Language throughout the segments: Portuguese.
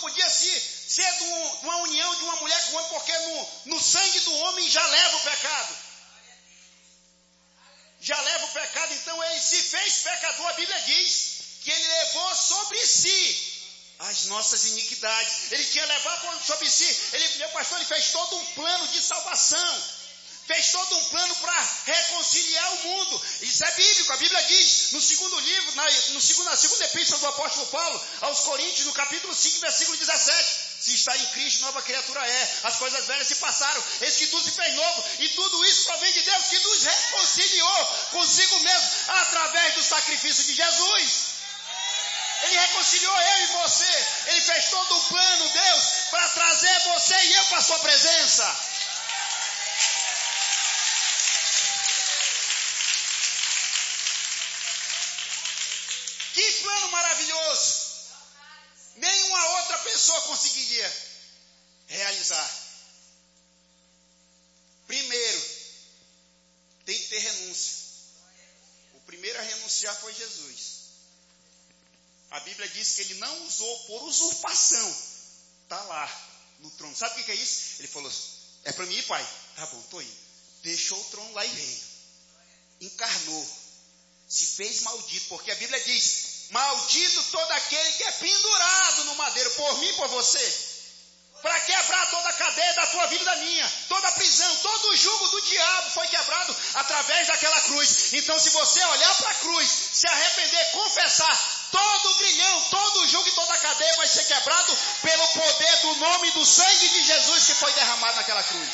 podia ser de uma união de uma mulher com o homem, porque no sangue do homem já leva o pecado. Já leva o pecado, então ele se fez pecador. A Bíblia diz que ele levou sobre si as nossas iniquidades. Ele tinha levado sobre si. Meu pastor, ele fez todo um plano de salvação. Fez todo um plano para reconciliar o mundo. Isso é bíblico. A Bíblia diz no segundo livro, na segunda epístola do apóstolo Paulo aos Coríntios, no capítulo 5, versículo 17. Se está em Cristo, nova criatura é. As coisas velhas se passaram, eis que tudo se fez novo. E tudo isso provém de Deus, que nos reconciliou consigo mesmo através do sacrifício de Jesus. Ele reconciliou eu e você. Ele fez todo o plano, Deus, para trazer você e eu para a sua presença. Que plano maravilhoso! Nenhuma outra pessoa conseguiria realizar. Primeiro, tem que ter renúncia. O primeiro a renunciar foi Jesus. A Bíblia diz que ele não usou por usurpação. Está lá no trono. Sabe o que é isso? Ele falou assim, é para mim ir, pai? Tá bom, estou indo. Deixou o trono lá e veio. Encarnou. Se fez maldito, porque a Bíblia diz, maldito todo aquele que é pendurado no madeiro, por mim e por você, para quebrar toda a cadeia da tua vida e da minha, toda a prisão, todo o jugo do diabo foi quebrado através daquela cruz. Então se você olhar para a cruz, se arrepender, confessar, todo o grilhão, todo o jugo e toda a cadeia vai ser quebrado pelo poder do nome e do sangue de Jesus que foi derramado naquela cruz.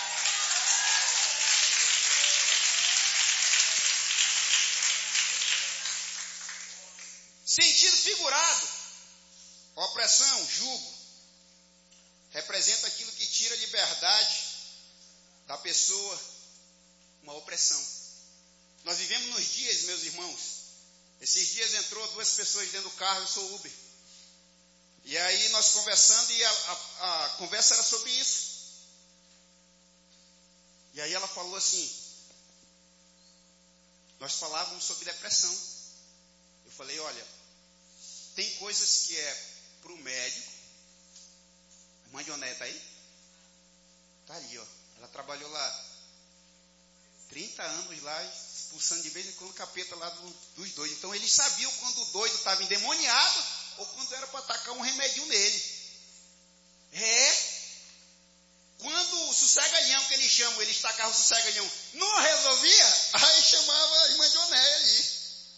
Sentido figurado, opressão, jugo, representa aquilo que tira a liberdade da pessoa, uma opressão. Nós vivemos nos dias, meus irmãos, esses dias entrou 2 pessoas dentro do carro, eu sou Uber, e aí nós conversando, e a conversa era sobre isso, e aí ela falou assim, nós falávamos sobre depressão, eu falei, olha, tem coisas que é para o médico. A irmã Dioné está aí? Está ali, ó. Ela trabalhou lá 30 anos lá, expulsando de vez em quando o capeta lá dos doidos. Então eles sabiam quando o doido estava endemoniado ou quando era para atacar um remedinho nele. Quando o sossega-leão que eles chamam, eles tacavam o sossega-leão, não resolvia, aí chamava a irmã Dioné ali.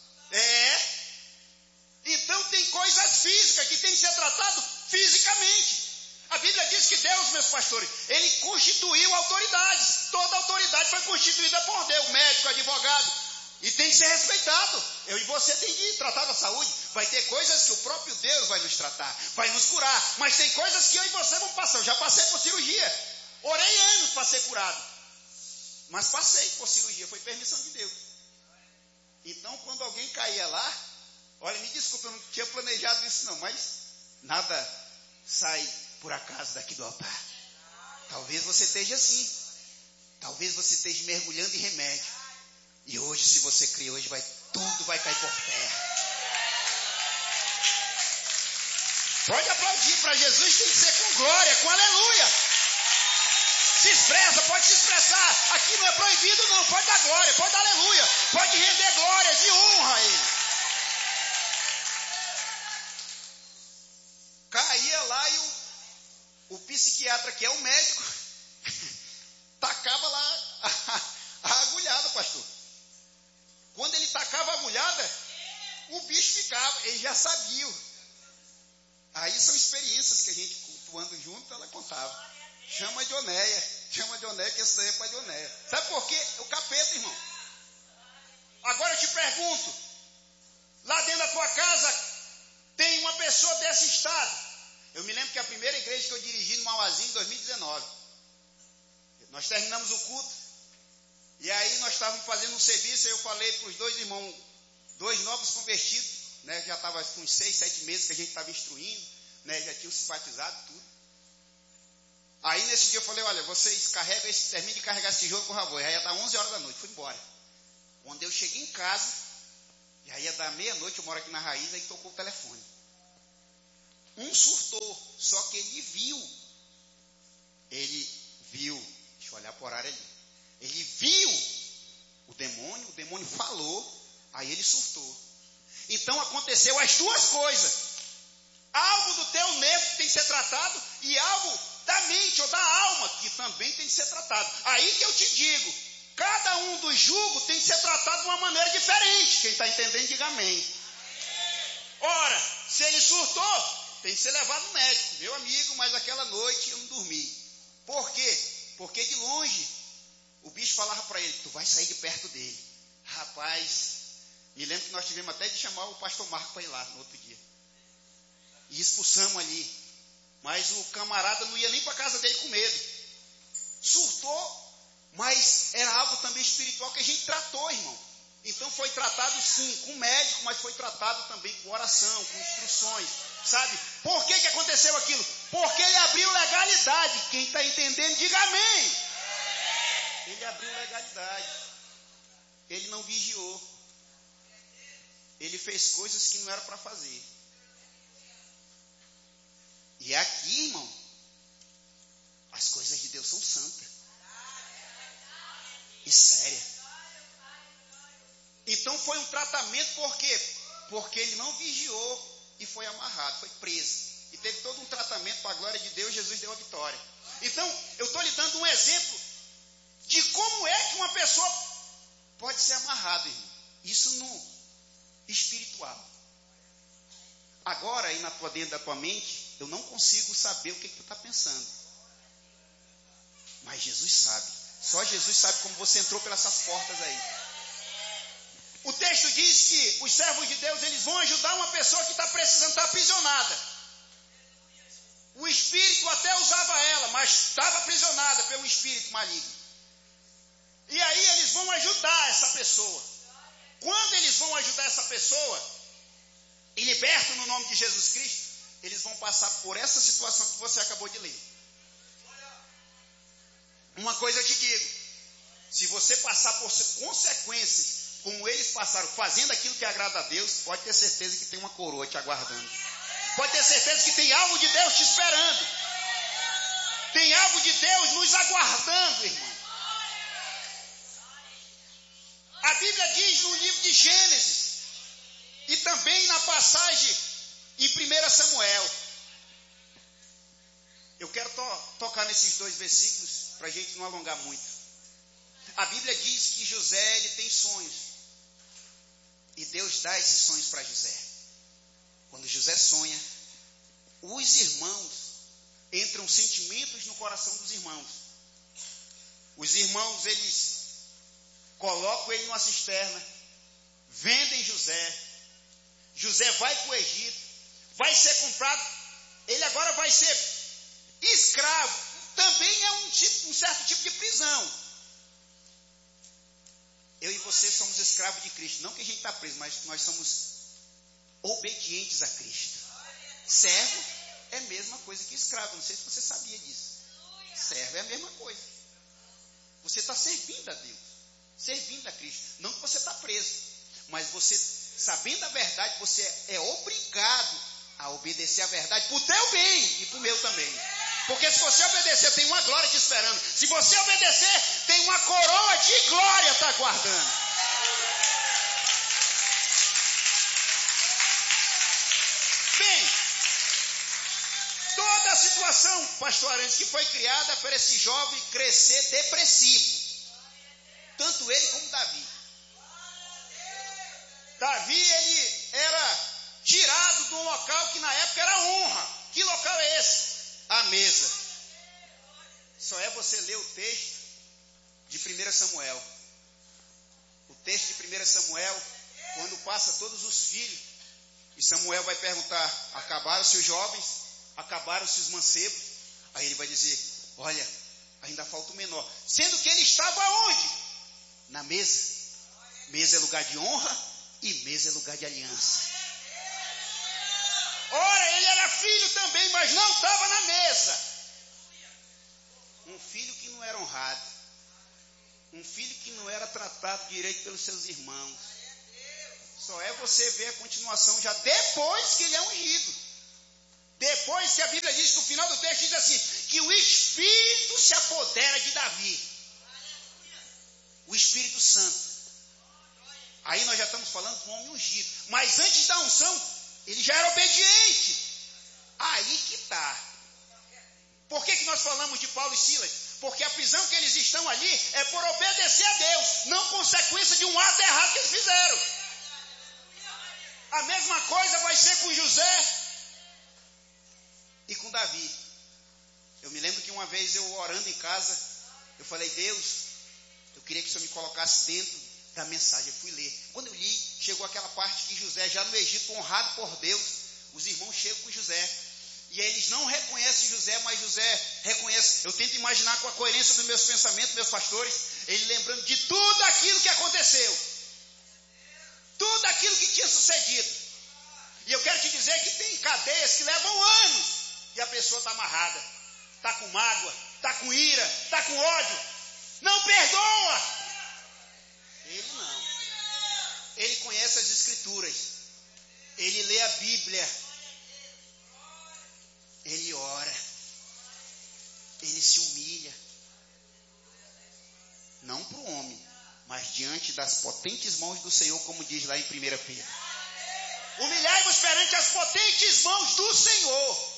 Então tem coisas físicas que tem que ser tratado fisicamente. A Bíblia diz que Deus, meus pastores, ele constituiu autoridades. Toda autoridade foi constituída por Deus, médico, advogado, e tem que ser respeitado. Eu e você tem que tratar da saúde. Vai ter coisas que o próprio Deus vai nos tratar, vai nos curar, mas tem coisas que eu e você vamos passar. Eu já passei por cirurgia, orei anos para ser curado, mas passei por cirurgia, foi permissão de Deus. Então quando alguém caía lá, olha, me desculpa, eu não tinha planejado isso não, mas nada sai por acaso daqui do altar. Talvez você esteja assim. Talvez você esteja mergulhando em remédio. E hoje, se você crê, hoje tudo vai cair por terra. Pode aplaudir, para Jesus tem que ser com glória, com aleluia. Se expressa, pode se expressar. Aqui não é proibido não, pode dar glória, pode dar aleluia. Pode render glórias e honra a Ele. Caía lá e o psiquiatra, que é o médico, tacava lá a agulhada, pastor. Quando ele tacava a agulhada, o bicho ficava, ele já sabia. Aí são experiências que a gente, cultuando junto, ela contava. Chama de Onéia, que esse daí é para de Onéia. Sabe por quê? O capeta, irmão. Agora eu te pergunto, lá dentro da tua casa, tem uma pessoa desse estado. Eu me lembro que a primeira igreja que eu dirigi no Mauazinho, em 2019, nós terminamos o culto, e aí nós estávamos fazendo um serviço, e eu falei para os 2 irmãos, 2 novos convertidos, né, já estava com uns 6, 7 meses que a gente estava instruindo, né, já tinham se batizado tudo. Aí nesse dia eu falei, olha, vocês terminem de carregar esse tijolo com o rabo, aí ia dar 11 horas da noite, fui embora. Quando eu cheguei em casa, já ia dar meia-noite, eu moro aqui na Raiz, aí tocou o telefone. Um surtou, só que ele viu, deixa eu olhar por área ali, ele viu o demônio falou, aí ele surtou. Então aconteceu as duas coisas, algo do teu nervo tem que ser tratado, e algo da mente ou da alma, que também tem que ser tratado. Aí que eu te digo, cada um dos julgos tem que ser tratado de uma maneira diferente. Quem está entendendo, diga amém. Ora, se ele surtou, tem que ser levado no médico. Meu amigo, mas aquela noite eu não dormi. Por quê? Porque de longe, o bicho falava para ele, tu vai sair de perto dele. Rapaz, me lembro que nós tivemos até de chamar o pastor Marco para ir lá no outro dia. E expulsamos ali. Mas o camarada não ia nem para a casa dele com medo. Surtou, mas era algo também espiritual que a gente tratou, irmão. Então foi tratado sim com médico, mas foi tratado também com oração, com instruções, sabe? Por que aconteceu aquilo? Porque ele abriu legalidade. Quem está entendendo, diga amém. Ele abriu legalidade. Ele não vigiou. Ele fez coisas que não era para fazer. E aqui, irmão, as coisas de Deus são santas e sérias. Então foi um tratamento, por quê? Porque ele não vigiou e foi amarrado, foi preso. E teve todo um tratamento para a glória de Deus, Jesus deu a vitória. Então, eu estou lhe dando um exemplo de como é que uma pessoa pode ser amarrada, irmão. Isso no espiritual. Agora, aí dentro da tua mente, eu não consigo saber o que tu está pensando. Mas Jesus sabe. Só Jesus sabe como você entrou pelas essas portas aí. O texto diz que os servos de Deus, eles vão ajudar uma pessoa que está precisando, está aprisionada. O espírito até usava ela, mas estava aprisionada pelo espírito maligno. E aí eles vão ajudar essa pessoa. Quando eles vão ajudar essa pessoa, e libertam no nome de Jesus Cristo, eles vão passar por essa situação que você acabou de ler. Uma coisa eu te digo, se você passar por consequências como eles passaram, fazendo aquilo que agrada a Deus, pode ter certeza que tem uma coroa te aguardando. Pode ter certeza que tem algo de Deus te esperando. Tem algo de Deus nos aguardando, irmão. A Bíblia diz no livro de Gênesis, e também na passagem em 1 Samuel. Eu quero tocar nesses dois versículos, para a gente não alongar muito. A Bíblia diz que José, ele tem sonhos. E Deus dá esses sonhos para José. Quando José sonha, os irmãos, entram sentimentos no coração dos irmãos. Os irmãos, eles colocam ele numa cisterna, vendem José. José vai para o Egito, vai ser comprado, ele agora vai ser escravo. Também é um certo tipo de prisão. Eu e você somos escravos de Cristo. Não que a gente está preso, mas nós somos obedientes a Cristo. Servo é a mesma coisa que escravo. Não sei se você sabia disso. Servo é a mesma coisa. Você está servindo a Deus, servindo a Cristo. Não que você está preso, mas você, sabendo a verdade, você é obrigado a obedecer a verdade para o teu bem e para o meu também. Porque se você obedecer, tem uma glória te esperando. Se você obedecer, tem uma coroa de glória te aguardando. Bem, toda a situação, pastor Arantes, que foi criada para esse jovem crescer depressivo. Tanto ele como Davi. Davi, ele era tirado de um local que na época era honra. Que local é esse? A mesa. Só é você ler o texto de 1 Samuel. O texto de 1 Samuel, quando passa todos os filhos, e Samuel vai perguntar, acabaram-se os jovens? Acabaram-se os mancebos? Aí ele vai dizer, olha, ainda falta o menor. Sendo que ele estava onde? Na mesa. Mesa é lugar de honra e mesa é lugar de aliança. Ora, ele era filho também, mas não estava na mesa. Um filho que não era honrado. Um filho que não era tratado direito pelos seus irmãos. Só é você ver a continuação já depois que ele é ungido. Depois que a Bíblia diz, no final do texto diz assim, que o Espírito se apodera de Davi. O Espírito Santo. Aí nós já estamos falando de um homem ungido. Mas antes da unção, ele já era obediente. Aí que está. Por que nós falamos de Paulo e Silas? Porque a prisão que eles estão ali é por obedecer a Deus, não consequência de um ato errado que eles fizeram. A mesma coisa vai ser com José e com Davi. Eu me lembro que uma vez eu orando em casa, eu falei, Deus, eu queria que o Senhor me colocasse dentro da mensagem. Eu fui ler. Quando eu li, chegou aquela parte que José, já no Egito, honrado por Deus, os irmãos chegam com José. E aí eles não reconhecem José, mas José reconhece. Eu tento imaginar com a coerência dos meus pensamentos, meus pastores, ele lembrando de tudo aquilo que aconteceu. Tudo aquilo que tinha sucedido. E eu quero te dizer que tem cadeias que levam anos. E a pessoa está amarrada. Está com mágoa, está com ira, está com ódio. Não perdoa. Ele não. Ele conhece as Escrituras. Ele lê a Bíblia. Ele ora. Ele se humilha. Não para o homem, mas diante das potentes mãos do Senhor, como diz lá em 1 Pedro. Humilhai-vos perante as potentes mãos do Senhor.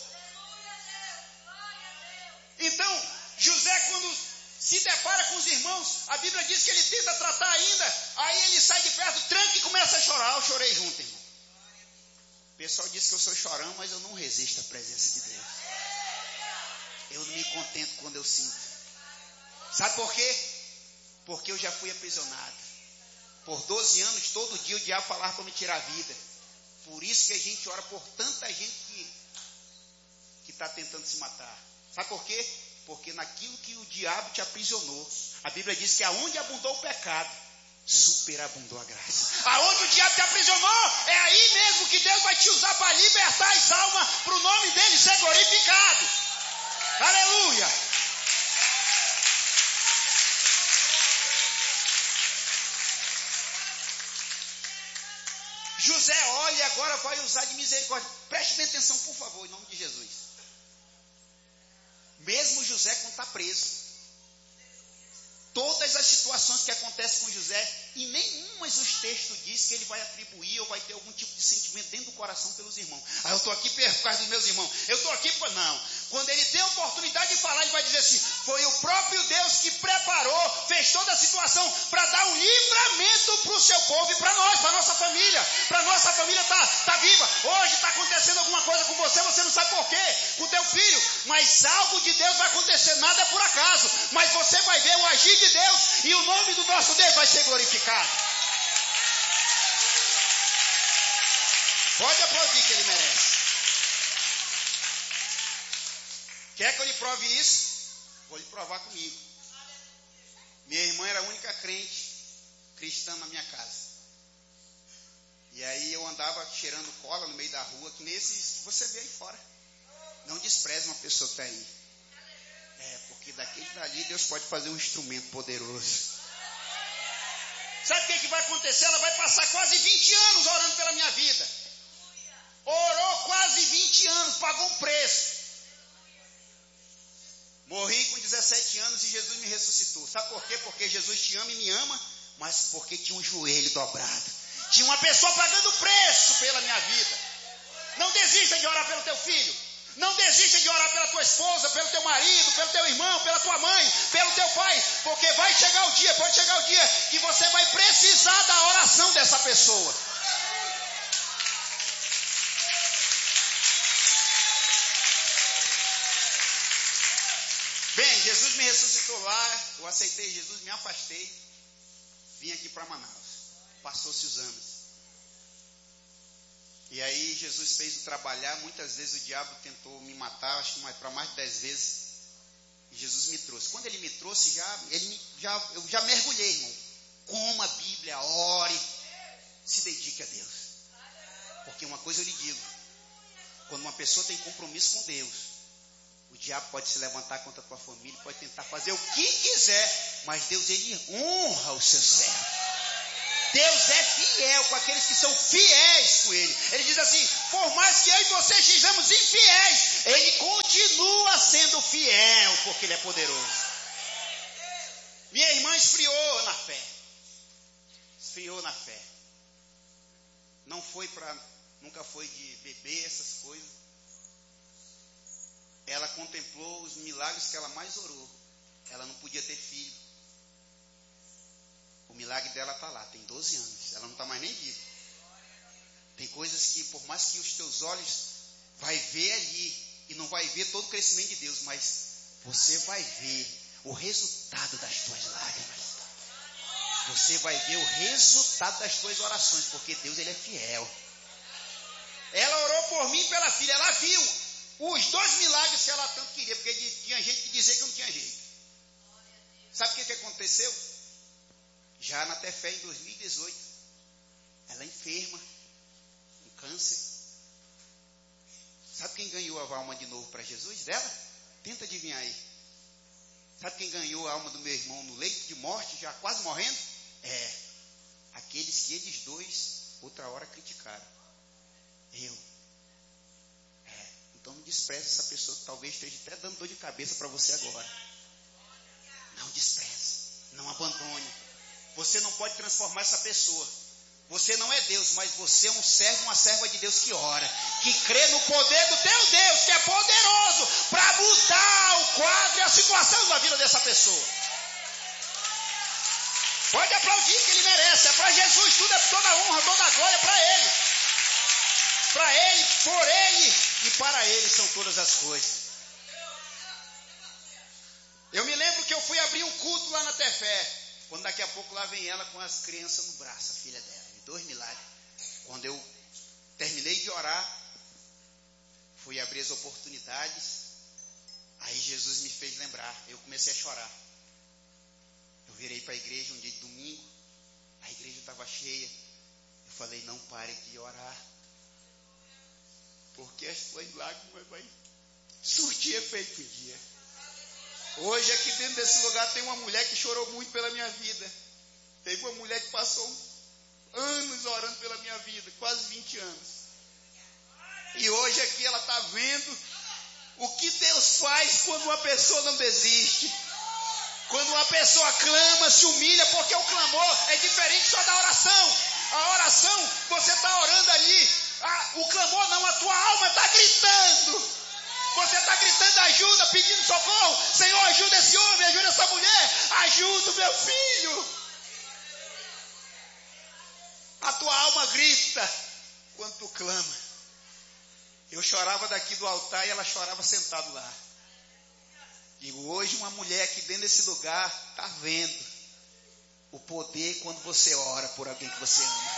Então, José, quando se depara com os irmãos, a Bíblia diz que ele tenta tratar ainda, aí ele sai de perto, tranca e começa a chorar. Eu chorei junto, irmão. O pessoal diz que eu sou chorão, mas eu não resisto à presença de Deus. Eu não me contento quando eu sinto. Sabe por quê? Porque eu já fui aprisionado. Por 12 anos, todo dia o diabo falava para me tirar a vida. Por isso que a gente ora por tanta gente que está tentando se matar. Sabe por quê? Porque naquilo que o diabo te aprisionou, a Bíblia diz que aonde abundou o pecado, superabundou a graça. Aonde o diabo te aprisionou, é aí mesmo que Deus vai te usar para libertar as almas, para o nome dele ser glorificado. Aleluia! José olha e agora vai usar de misericórdia. Preste bem atenção, por favor, em nome de Jesus. Mesmo José quando está preso, todas as situações que acontecem com José, e nenhuma os textos diz que ele vai atribuir ou vai ter algum tipo de sentimento dentro do coração pelos irmãos. Eu estou aqui por causa dos meus irmãos. Eu estou aqui por... Não. Quando ele tem a oportunidade de falar, ele vai dizer assim, foi o próprio Deus que preparou, fez toda a situação para dar um livramento para o seu povo e para nós, para a nossa família. Para a nossa família tá viva. Hoje está acontecendo alguma coisa com você, você não sabe por quê, com o teu filho. Mas algo de Deus vai acontecer, nada é por acaso. Mas você vai ver o agir de Deus e o nome do nosso Deus vai ser glorificado. Pode aplaudir que ele merece. Quer que eu lhe prove isso? Vou lhe provar comigo. Minha irmã era a única crente cristã na minha casa. E aí eu andava cheirando cola no meio da rua, que nesses que você vê aí fora. Não despreze uma pessoa que está aí. Porque daquele dali Deus pode fazer um instrumento poderoso. Sabe o que vai acontecer? Ela vai passar quase 20 anos orando pela minha vida. Orou quase 20 anos, pagou um preço. Morri com 17 anos e Jesus me ressuscitou. Sabe por quê? Porque Jesus te ama e me ama, mas porque tinha um joelho dobrado. Tinha uma pessoa pagando preço pela minha vida. Não desista de orar pelo teu filho. Não desista de orar pela tua esposa, pelo teu marido, pelo teu irmão, pela tua mãe, pelo teu pai. Porque vai chegar o dia, pode chegar o dia que você vai precisar da oração dessa pessoa. Bem, Jesus me ressuscitou lá, eu aceitei Jesus, me afastei, vim aqui para Manaus. Passou-se os anos. E aí Jesus fez o trabalhar, muitas vezes o diabo tentou me matar, acho que para mais de 10 vezes. E Jesus me trouxe. Quando ele me trouxe, eu já mergulhei, irmão. Coma a Bíblia, ore, se dedique a Deus. Porque uma coisa eu lhe digo, quando uma pessoa tem compromisso com Deus, o diabo pode se levantar contra a tua família, pode tentar fazer o que quiser, mas Deus, ele honra os seus servos. Deus é fiel com aqueles que são fiéis com Ele. Ele diz assim, por mais que eu e você sejamos infiéis, Ele continua sendo fiel, porque Ele é poderoso. Minha irmã esfriou na fé. Esfriou na fé. Nunca foi de beber essas coisas. Ela contemplou os milagres que ela mais orou. Ela não podia ter filho. O milagre dela está lá, tem 12 anos. Ela não está mais nem viva. Tem coisas que, por mais que os teus olhos vai ver ali, e não vai ver todo o crescimento de Deus, mas você vai ver o resultado das tuas lágrimas. Você vai ver o resultado das tuas orações, porque Deus, Ele é fiel. Ela orou por mim e pela filha. Ela viu os 2 milagres que ela tanto queria, porque tinha gente que dizia que não tinha jeito. Sabe o que aconteceu? Já na Tefé, em 2018, ela enferma, com câncer. Sabe quem ganhou a alma de novo para Jesus dela? Tenta adivinhar aí. Sabe quem ganhou a alma do meu irmão no leito de morte, já quase morrendo? Aqueles que eles 2, outra hora, criticaram. Eu. Então não despreze essa pessoa que talvez esteja até dando dor de cabeça para você agora. Não despreze, não abandone. Você não pode transformar essa pessoa. Você não é Deus, mas você é um servo, uma serva de Deus que ora, que crê no poder do teu Deus, que é poderoso para mudar o quadro e a situação da vida dessa pessoa. Pode aplaudir que Ele merece. É para Jesus, tudo é toda a honra, toda a glória para Ele. Para Ele, por Ele e para Ele são todas as coisas. Eu me lembro que eu fui abrir um culto lá na Tefé. Quando daqui a pouco lá vem ela com as crianças no braço, a filha dela. E 2 milagres. Quando eu terminei de orar, fui abrir as oportunidades. Aí Jesus me fez lembrar. Eu comecei a chorar. Eu virei para a igreja um dia de domingo. A igreja estava cheia. Eu falei, não pare de orar. Porque as tuas lágrimas vai surtir efeito um dia. Hoje aqui dentro desse lugar tem uma mulher que chorou muito pela minha vida. Teve uma mulher que passou anos orando pela minha vida, quase 20 anos. E hoje aqui ela está vendo o que Deus faz quando uma pessoa não desiste. Quando uma pessoa clama, se humilha, porque o clamor é diferente só da oração. A oração, você está orando ali. O clamor não, a tua alma está gritando. Você está gritando ajuda, pedindo socorro. Senhor, ajuda esse homem, ajuda essa mulher. Ajuda o meu filho. A tua alma grita quando tu clama. Eu chorava daqui do altar e ela chorava sentado lá. Digo, hoje uma mulher aqui dentro desse lugar está vendo o poder quando você ora por alguém que você ama.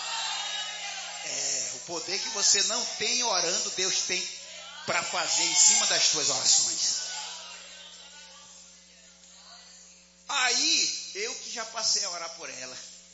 O poder que você não tem orando, Deus tem para fazer em cima das tuas orações. Aí, eu que já passei a orar por ela.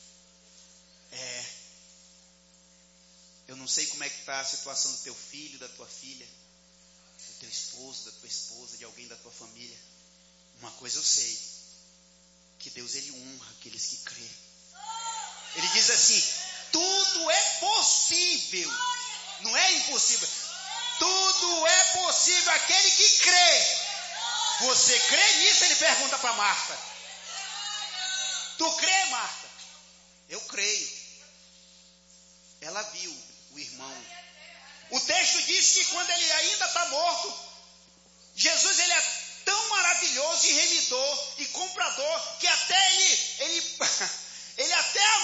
Eu não sei como é que está a situação do teu filho, da tua filha, do teu esposo, da tua esposa, de alguém da tua família. Uma coisa eu sei, que Deus, Ele honra aqueles que crêem. Ele diz assim, tudo é possível, não é impossível. Tudo é possível aquele que crê. Você crê nisso? Ele pergunta para Marta. Tu crê, Marta? Eu creio. Ela viu o irmão. O texto diz que quando ele ainda está morto, Jesus, ele é tão maravilhoso e remidor e comprador que até ele até a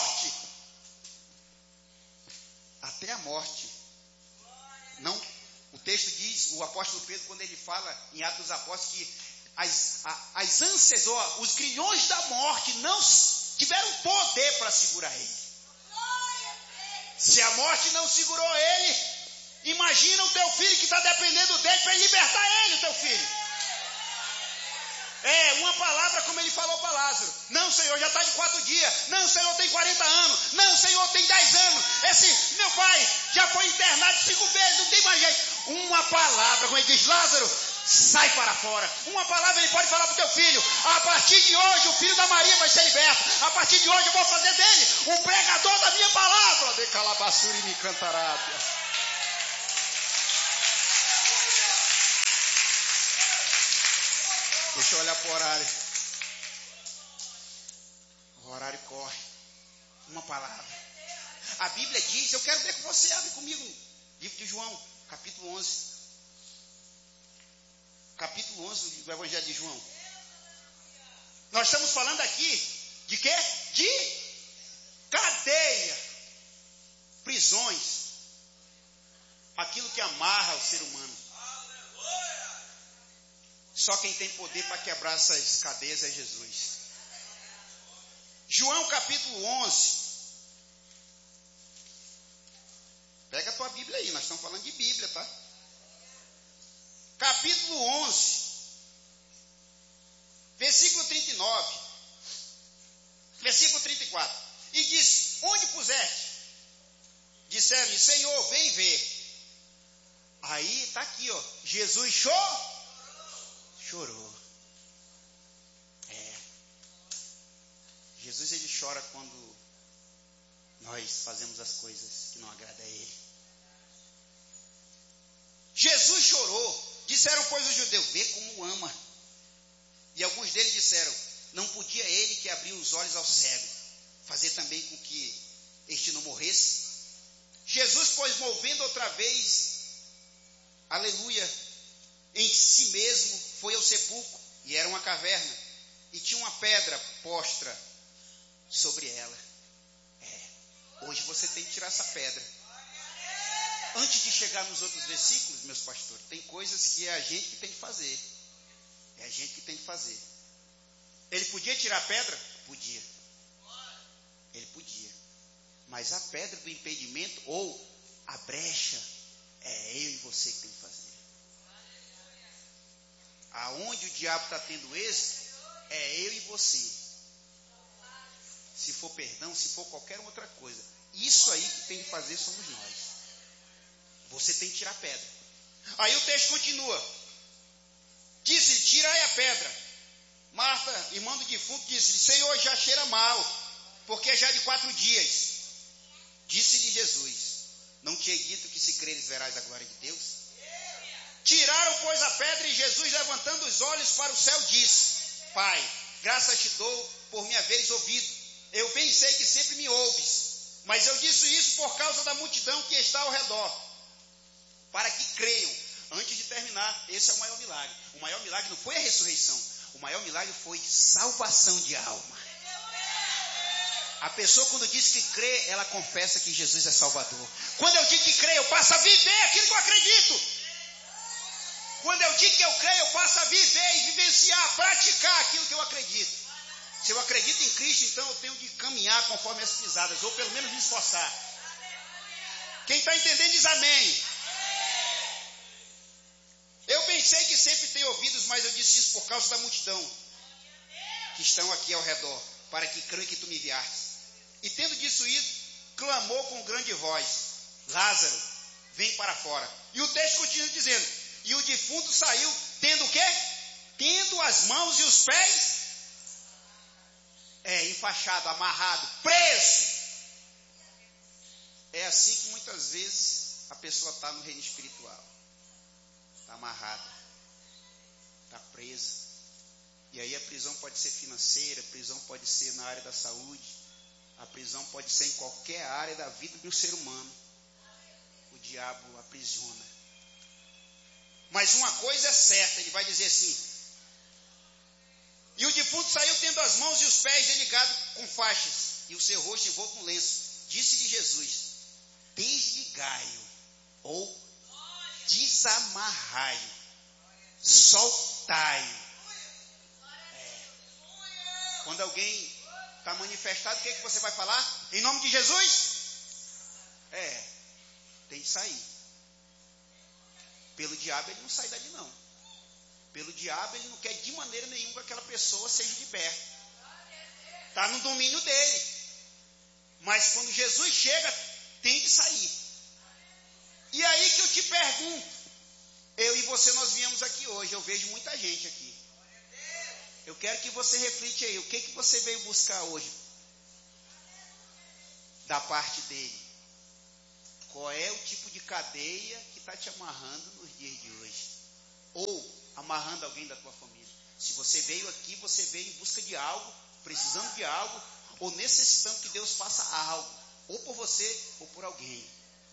morte. Não, o texto diz, o apóstolo Pedro, quando ele fala em Atos dos Apóstolos, que as ânsias, os grilhões da morte não tiveram poder para segurar ele. Se a morte não segurou ele, imagina o teu filho que está dependendo dele para libertar ele, o teu filho. Uma palavra como ele falou para Lázaro. Não, Senhor, já está de 4 dias. Não, Senhor, tem 40 anos. Não, Senhor, tem 10 anos. Esse meu pai já foi internado 5 vezes, não tem mais jeito. Uma palavra, como ele diz, Lázaro, sai para fora. Uma palavra ele pode falar para o teu filho: a partir de hoje o filho da Maria vai ser liberto. A partir de hoje eu vou fazer dele um pregador da minha palavra. De calabaçura e me cantarápia. Deixa eu olhar para o horário. O horário corre. Uma palavra. A Bíblia diz, eu quero ver que você abre comigo. Livro de João, capítulo 11. Capítulo 11 do Evangelho de João. Nós estamos falando aqui de quê? De cadeia, prisões, aquilo que amarra o ser humano. Só quem tem poder para quebrar essas cadeias é Jesus. João capítulo 11. Pega a tua Bíblia aí, nós estamos falando de Bíblia, tá? Capítulo 11, versículo 39, versículo 34. E disse: onde puseste? Disseram-lhe: Senhor, vem ver. Aí está aqui, ó. Jesus chorou. Jesus, ele chora quando nós fazemos as coisas que não agradam a ele. Jesus chorou. Disseram, pois, os judeus: vê como o ama. E alguns deles disseram: não podia ele que abriu os olhos ao cego fazer também com que este não morresse? Jesus, pois, movendo outra vez, aleluia, em si mesmo, foi ao sepulcro, e era uma caverna, e tinha uma pedra postra sobre ela. Hoje você tem que tirar essa pedra. Antes de chegar nos outros versículos, meus pastores, tem coisas que é a gente que tem que fazer. É a gente que tem que fazer. Ele podia tirar a pedra? Podia. Ele podia. Mas a pedra do impedimento, ou a brecha, é eu e você que tem que fazer. Aonde o diabo está tendo êxito, é eu e você. Se for perdão, se for qualquer outra coisa, isso aí que tem que fazer somos nós. Você tem que tirar a pedra. Aí o texto continua. Disse-lhe: tirai a pedra. Marta, irmã do defunto, disse-lhe: Senhor, já cheira mal, porque já é de 4 dias. Disse-lhe Jesus: não te hei dito que se creres verás a glória de Deus? Tiraram, pois, a pedra, e Jesus, levantando os olhos para o céu, disse: Pai, graças te dou por me haveres ouvido. Eu bem sei que sempre me ouves, mas eu disse isso por causa da multidão que está ao redor, para que creiam. Antes de terminar, esse é o maior milagre. O maior milagre não foi a ressurreição. O maior milagre foi salvação de alma. A pessoa, quando diz que crê, ela confessa que Jesus é Salvador. Quando eu digo que creio, eu passo a viver aquilo que eu acredito. Quando eu digo que eu creio, eu passo a viver e vivenciar, praticar aquilo que eu acredito. Se eu acredito em Cristo, então eu tenho de caminhar conforme as pisadas, ou pelo menos me esforçar. Quem está entendendo diz amém. Eu pensei que sempre tenho ouvidos, mas eu disse isso por causa da multidão que estão aqui ao redor, para que creiam que tu me enviaste. E tendo dito isso, clamou com grande voz: Lázaro, vem para fora. E o texto continua dizendo: e o defunto saiu, tendo o quê? Tendo as mãos e os pés enfaixado, amarrado, preso. É assim que muitas vezes a pessoa está no reino espiritual. Está amarrada, está presa. E aí a prisão pode ser financeira, a prisão pode ser na área da saúde, a prisão pode ser em qualquer área da vida do ser humano. O diabo aprisiona. Mas uma coisa é certa, ele vai dizer assim: e o defunto saiu tendo as mãos e os pés ligados com faixas, e o seu rosto envolto com lenço. Disse-lhe Jesus: desligai-o, ou desamarrai-o, soltai-o. Quando alguém está manifestado, o que você vai falar? Em nome de Jesus? Tem que sair. Pelo diabo ele não sai dali não. Pelo diabo ele não quer de maneira nenhuma que aquela pessoa seja liberta. Está no domínio dele. Mas quando Jesus chega, tem que sair. E aí que eu te pergunto, eu e você, nós viemos aqui hoje, eu vejo muita gente aqui. Eu quero que você reflita aí, o que você veio buscar hoje? Da parte dele. Qual é o tipo de cadeia que está te amarrando nos dias de hoje? Ou amarrando alguém da tua família? Se você veio aqui, você veio em busca de algo, precisando de algo, ou necessitando que Deus faça algo, ou por você, ou por alguém.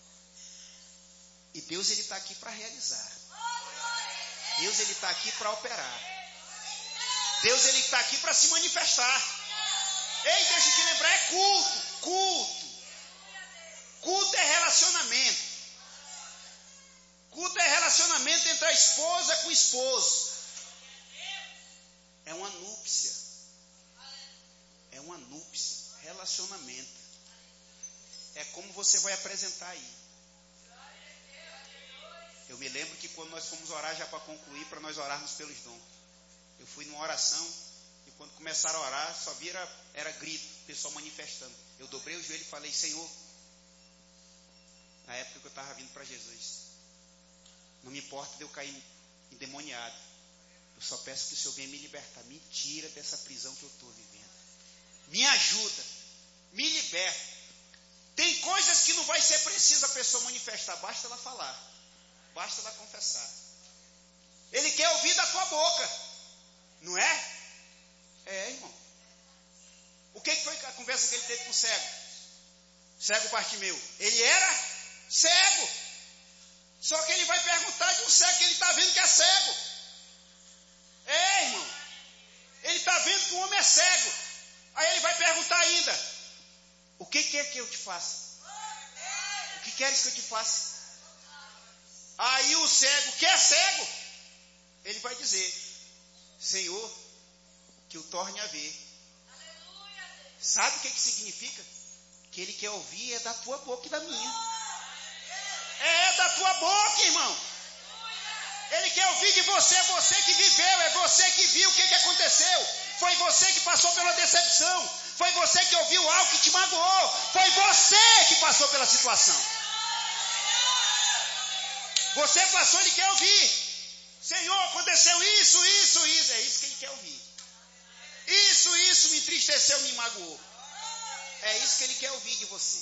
E Deus, Ele está aqui para realizar. Deus, Ele está aqui para operar. Deus, Ele está aqui para se manifestar. Ei, deixa eu te lembrar, é culto. Culto é relacionamento. Culto é relacionamento entre a esposa com o esposo. É uma núpcia. É uma núpcia. Relacionamento. É como você vai apresentar aí. Eu me lembro que quando nós fomos orar, já para concluir, para nós orarmos pelos dons. Eu fui numa oração e quando começaram a orar, só era grito, o pessoal manifestando. Eu dobrei o joelho e falei, Senhor, na época que eu estava vindo para Jesus, não me importa de eu cair endemoniado. Eu só peço que o Senhor venha me libertar. Me tira dessa prisão que eu estou vivendo. Me ajuda. Me liberta. Tem coisas que não vai ser preciso a pessoa manifestar. Basta ela falar. Basta ela confessar. Ele quer ouvir da tua boca. Não é? É, irmão. O que foi a conversa que ele teve com o cego? Cego Bartimeu. Ele era cego. Só que ele vai perguntar de um cego que ele está vendo que é cego. É, irmão. Ele está vendo que o homem é cego. Aí ele vai perguntar ainda: o que quer que eu te faça? O que queres que eu te faça? Aí o cego, que é cego, ele vai dizer: Senhor, que o torne a ver. Sabe o que significa? Que ele quer ouvir é da tua boca e da minha. É da tua boca, irmão. Ele quer ouvir de você, é você que viveu, é você que viu o que aconteceu. Foi você que passou pela decepção. Foi você que ouviu algo que te magoou. Foi você que passou pela situação. Você passou, ele quer ouvir. Senhor, aconteceu isso. É isso que ele quer ouvir. Isso me entristeceu, me magoou. É isso que ele quer ouvir de você.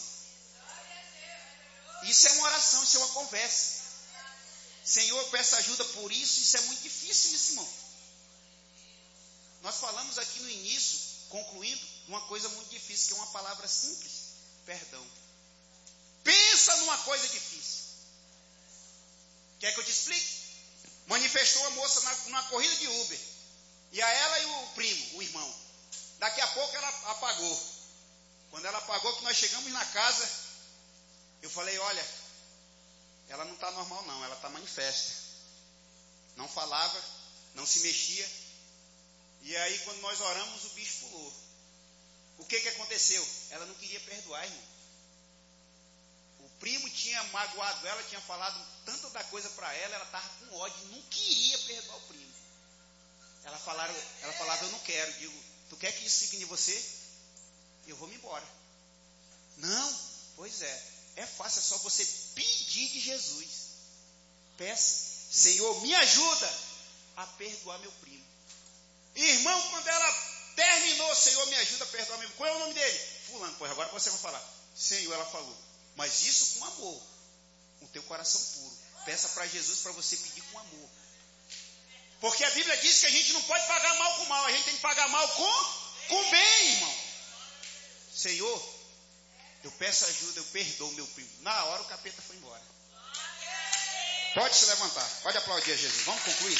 Isso é uma oração, isso é uma conversa. Senhor, eu peço ajuda por isso é muito difícil isso, irmão. Nós falamos aqui no início, concluindo, uma coisa muito difícil, que é uma palavra simples: perdão. Pensa numa coisa difícil. Quer que eu te explique? Manifestou a moça numa corrida de Uber. E a ela e o primo, o irmão. Daqui a pouco ela apagou. Quando ela apagou, que nós chegamos na casa, eu falei: olha, ela não está normal não, ela está manifesta. Não falava, não se mexia. E aí quando nós oramos, o bicho pulou. O que aconteceu? Ela não queria perdoar, irmão. O primo tinha magoado ela, tinha falado tanta da coisa para ela, ela estava com ódio, não queria perdoar o primo. Ela falava, eu não quero. Digo, tu quer que isso fique em você? Eu vou me embora. Não, pois é fácil, é só você pedir de Jesus. Peça: Senhor, me ajuda a perdoar meu primo. Irmão, quando ela terminou: Senhor, me ajuda a perdoar meu primo. Qual é o nome dele? Fulano. Pois agora você vai falar: Senhor, ela falou. Mas isso com amor, com teu coração puro. Peça para Jesus para você pedir com amor. Porque a Bíblia diz que a gente não pode pagar mal com mal, a gente tem que pagar mal com bem, irmão. Senhor, eu peço ajuda, eu perdoo meu primo. Na hora o capeta foi embora. Pode se levantar, pode aplaudir a Jesus. Vamos concluir?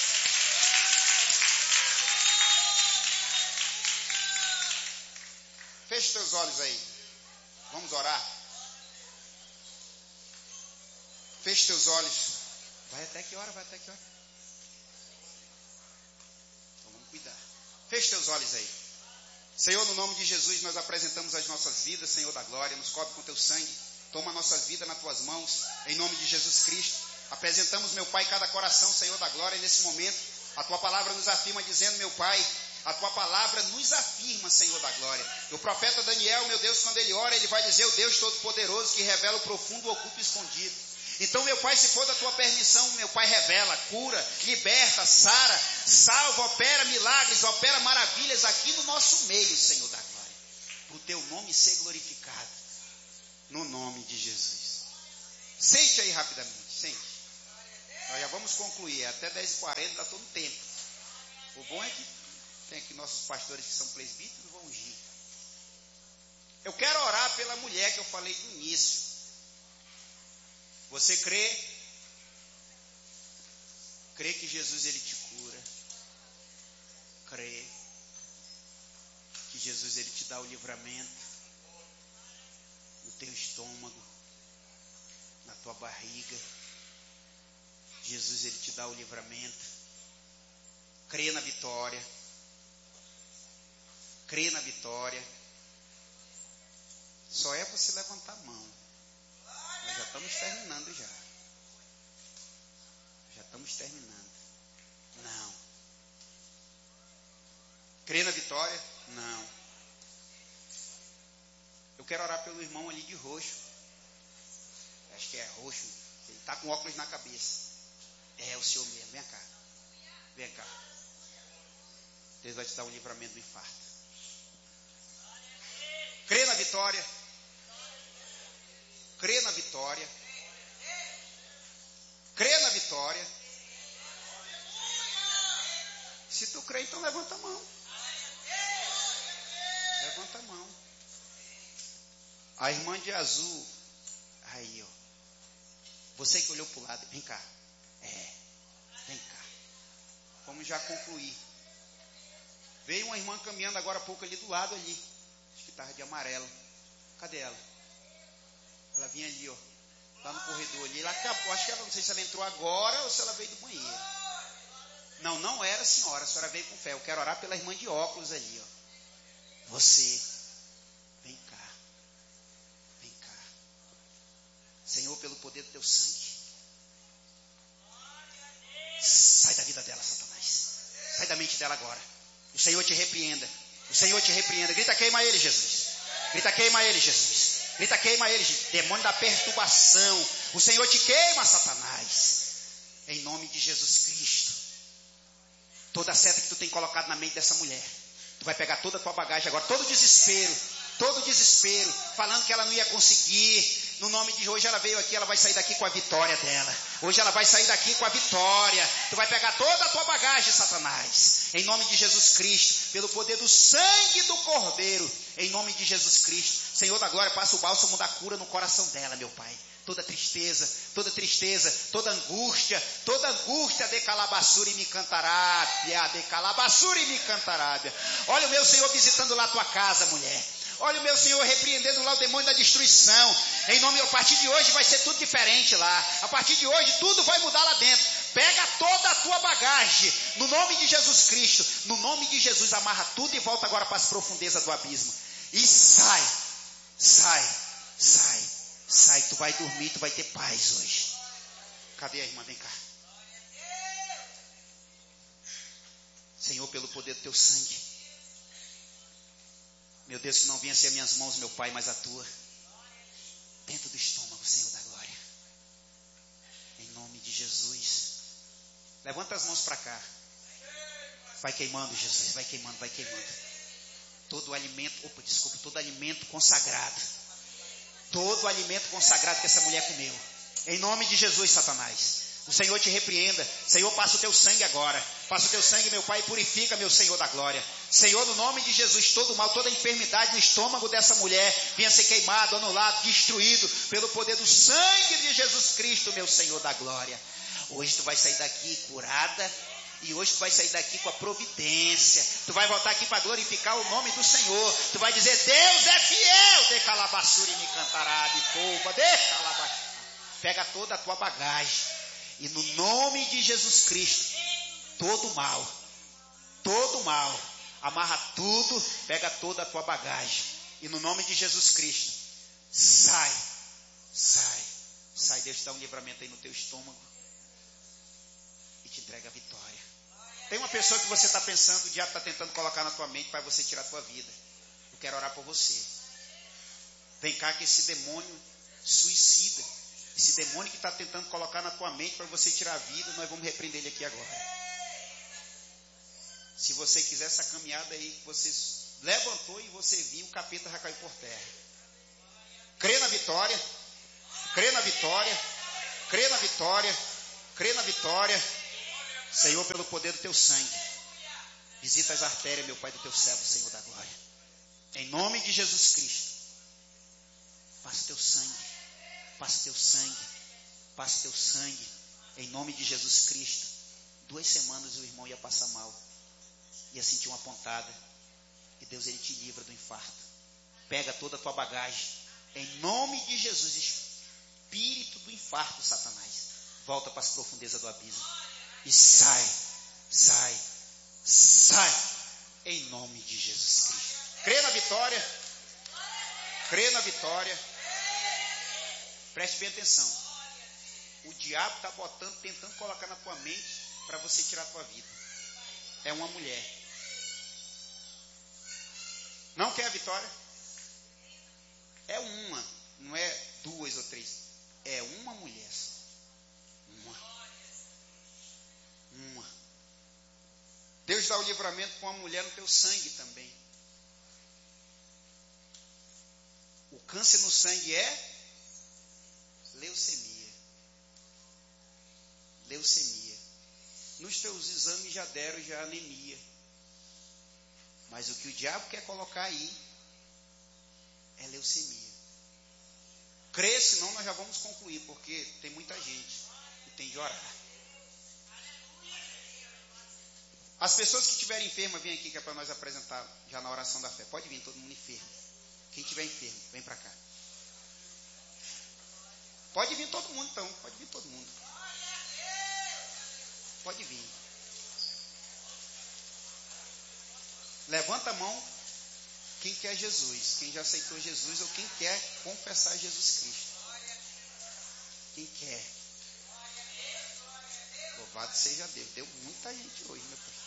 Feche teus olhos aí. Vamos orar. Feche teus olhos. Vai até que hora? Então vamos cuidar. Feche teus olhos aí. Senhor, no nome de Jesus, nós apresentamos as nossas vidas, Senhor da glória. Nos cobre com teu sangue. Toma nossas vidas nas tuas mãos. Em nome de Jesus Cristo. Apresentamos, meu Pai, cada coração, Senhor da glória, nesse momento. A tua palavra nos afirma dizendo: meu Pai, a tua palavra nos afirma, Senhor da glória. O profeta Daniel, meu Deus, quando ele ora, ele vai dizer: o Deus Todo-Poderoso que revela o profundo, o oculto e escondido. Então, meu Pai, se for da tua permissão, meu Pai, revela, cura, liberta, sara, salva, opera milagres, opera maravilhas aqui no nosso meio, Senhor da glória. Para o teu nome ser glorificado, no nome de Jesus. Sente aí rapidamente, sente. Nós já vamos concluir, até 10h40 está todo tempo. O bom é que tem aqui nossos pastores que são presbíteros, vão ungir. Eu quero orar pela mulher que eu falei no início. Você crê? Crê que Jesus ele te cura? Crê que Jesus ele te dá o livramento no teu estômago, na tua barriga? Jesus ele te dá o livramento. Crê na vitória. Crê na vitória. Só é você levantar a mão. Nós já estamos terminando já. Já estamos terminando. Não. Crê na vitória? Não. Eu quero orar pelo irmão ali de roxo. Acho que é roxo. Ele está com óculos na cabeça. É o senhor mesmo. Vem cá. Vem cá. Deus vai te dar um livramento do infarto. Crê na vitória. Crê na vitória. Crê na vitória. Se tu crê, então levanta a mão. Levanta a mão. A irmã de azul. Aí, ó. Você que olhou para o lado. Vem cá. Vem cá. Vamos já concluir. Veio uma irmã caminhando agora há pouco ali do lado ali. Acho que estava de amarelo. Cadê ela? Ela vinha ali, ó. Lá no corredor ali. Ela acabou. Acho que ela, não sei se ela entrou agora ou se ela veio do banheiro. Não, não era a senhora. A senhora veio com fé. Eu quero orar pela irmã de óculos ali, ó. Você. Vem cá. Vem cá. Senhor, pelo poder do teu sangue. Sai da vida dela, Satanás. Sai da mente dela agora. O Senhor te repreenda. O Senhor te repreenda. Grita, queima ele, Jesus. Grita, queima ele, Jesus. Grita, queima ele, Jesus. Demônio da perturbação. O Senhor te queima, Satanás. Em nome de Jesus Cristo. Toda a seta que tu tem colocado na mente dessa mulher. Tu vai pegar toda a tua bagagem agora. Todo desespero. Falando que ela não ia conseguir. No nome de hoje ela veio aqui, ela vai sair daqui com a vitória dela. Hoje ela vai sair daqui com a vitória. Tu vai pegar toda a tua bagagem, Satanás. Em nome de Jesus Cristo. Pelo poder do sangue do Cordeiro. Em nome de Jesus Cristo. Senhor da glória, passa o bálsamo da cura no coração dela, meu Pai. Toda tristeza, toda angústia de calabassura e me cantarábia, de calabassura e me cantarábia. Olha o meu Senhor visitando lá a tua casa, mulher. Olha o meu Senhor repreendendo lá o demônio da destruição. Em nome, a partir de hoje vai ser tudo diferente lá. A partir de hoje tudo vai mudar lá dentro. Pega toda a tua bagagem. No nome de Jesus Cristo. No nome de Jesus, amarra tudo e volta agora para as profundezas do abismo. E sai. Tu vai dormir, tu vai ter paz hoje. Cadê a irmã? Vem cá. Senhor, pelo poder do teu sangue. Meu Deus, que não venha ser minhas mãos, meu Pai, mas a tua. Dentro do estômago, Senhor da glória. Em nome de Jesus. Levanta as mãos para cá. Vai queimando, Jesus. Vai queimando. Todo alimento consagrado. Todo alimento consagrado que essa mulher comeu. Em nome de Jesus, Satanás. O Senhor te repreenda. Senhor, passa o teu sangue agora. Passa o teu sangue, meu Pai, e purifica, meu Senhor da glória. Senhor, no nome de Jesus, todo mal, toda enfermidade no estômago dessa mulher venha ser queimado, anulado, destruído pelo poder do sangue de Jesus Cristo, meu Senhor da glória. Hoje tu vai sair daqui curada. E hoje tu vai sair daqui com a providência. Tu vai voltar aqui para glorificar o nome do Senhor. Tu vai dizer, Deus é fiel. De calabassura e me cantará de polpa. De calabassura. Pega toda a tua bagagem. E no nome de Jesus Cristo, todo mal, amarra tudo, pega toda a tua bagagem. E no nome de Jesus Cristo, sai. Deus te dá um livramento aí no teu estômago. E te entrega a vitória. Tem uma pessoa que você está pensando, o diabo está tentando colocar na tua mente para você tirar a tua vida. Eu quero orar por você. Vem cá que esse demônio suicida. Esse demônio que está tentando colocar na tua mente para você tirar a vida, nós vamos repreender ele aqui agora. Se você quiser essa caminhada aí, que você levantou e você viu, o capeta já caiu por terra. Crê na vitória, crê na vitória, crê na vitória, crê na vitória. Senhor, pelo poder do teu sangue, visita as artérias, meu Pai, do teu servo, Senhor da glória. Em nome de Jesus Cristo, passa teu sangue, passa teu sangue, passa teu sangue. Em nome de Jesus Cristo. 2 semanas o irmão ia passar mal, ia sentir uma pontada, e Deus, ele te livra do infarto. Pega toda a tua bagagem, em nome de Jesus. Espírito do infarto, Satanás, volta para as profundezas do abismo e sai, sai, sai, em nome de Jesus Cristo. Crê na vitória, crê na vitória. Preste bem atenção. O diabo está botando, tentando colocar na tua mente para você tirar a tua vida. É uma mulher. Não quer a vitória? É uma, não é 2 ou 3. É uma mulher só. Uma. Deus dá o livramento com a mulher no teu sangue também. O câncer no sangue é leucemia. Leucemia. Nos teus exames já deram já anemia. Mas o que o diabo quer colocar aí é leucemia. Crê, senão nós já vamos concluir, porque tem muita gente que tem de orar. As pessoas que estiverem enfermas, vem aqui que é para nós apresentar já na oração da fé. Pode vir todo mundo enfermo. Quem estiver enfermo, vem para cá. Pode vir todo mundo então, pode vir todo mundo. Pode vir. Levanta a mão quem quer Jesus, quem já aceitou Jesus ou quem quer confessar Jesus Cristo. Quem quer. Louvado seja Deus. Deu muita gente hoje, meu pai.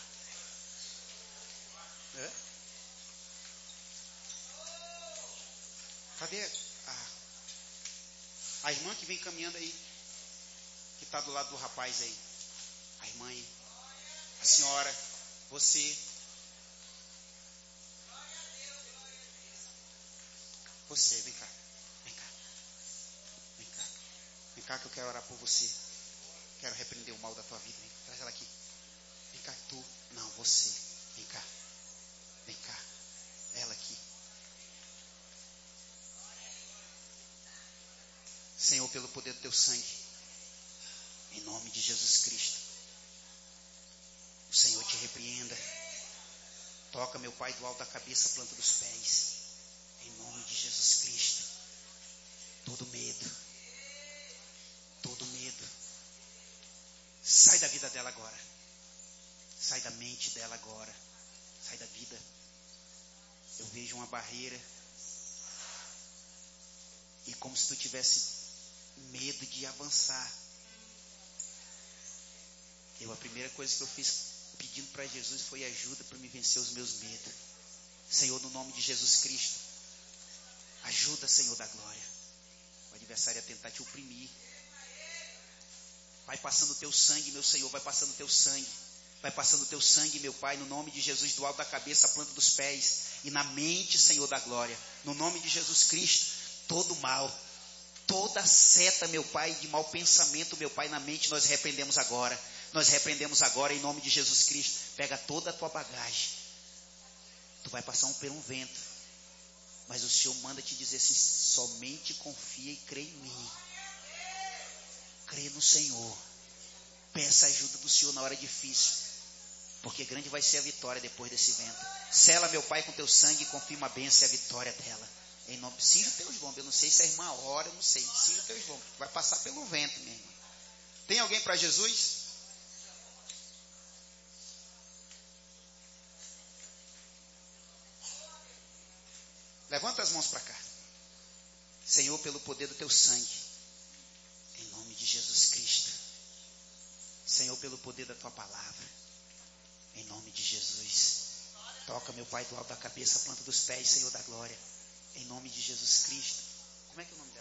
É? Cadê a irmã que vem caminhando aí? Que está do lado do rapaz aí. A irmã aí. A senhora. Você. Você, vem cá. Vem cá. Vem cá. Vem cá que eu quero orar por você. Quero repreender o mal da tua vida. Vem, traz ela aqui. Vem cá, tu. Não, você. Vem cá. Vem cá. Ela aqui. Senhor, pelo poder do teu sangue, em nome de Jesus Cristo, o Senhor te repreenda. Toca, meu Pai, do alto da cabeça, planta dos pés, em nome de Jesus Cristo. Todo medo, sai da vida dela agora, sai da mente dela agora, sai da vida. Eu vejo uma barreira, e como se tu tivesse medo de avançar. A primeira coisa que eu fiz pedindo para Jesus foi ajuda para me vencer os meus medos. Senhor, no nome de Jesus Cristo, ajuda, Senhor da glória. O adversário ia tentar te oprimir. Vai passando o teu sangue, meu Senhor, vai passando o teu sangue. Vai passando o teu sangue, meu Pai, no nome de Jesus, do alto da cabeça, a planta dos pés e na mente, Senhor da glória. No nome de Jesus Cristo, todo mal, toda seta, meu Pai, de mau pensamento, meu Pai, na mente, nós repreendemos agora. Nós repreendemos agora em nome de Jesus Cristo. Pega toda a tua bagagem. Tu vai passar por um vento, mas o Senhor manda te dizer assim: somente confia e crê em mim. Crê no Senhor. Peça ajuda do Senhor na hora difícil, porque grande vai ser a vitória depois desse vento. Sela, meu Pai, com teu sangue e confirma a bênção e a vitória dela. Em nome, cinge os teus lombos. Eu não sei se a irmã ora, eu não sei. Cinge os teus lombos. Vai passar pelo vento, minha irmã. Tem alguém para Jesus? Levanta as mãos para cá. Senhor, pelo poder do teu sangue, em nome de Jesus Cristo. Senhor, pelo poder da tua palavra, em nome de Jesus. Toca, meu Pai, do alto da cabeça, a planta dos pés, Senhor da glória, em nome de Jesus Cristo. Como é que é o nome dela?